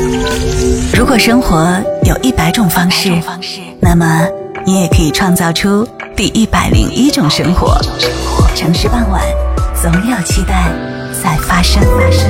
如果生活有100种方式，那么你也可以创造出第101种生活。城市傍晚，总有期待在发生。